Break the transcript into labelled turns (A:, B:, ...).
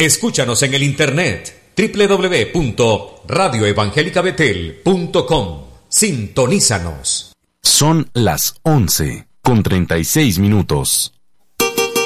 A: Escúchanos en el internet www.radioevangelicabetel.com. Sintonízanos.
B: Son las 11:36.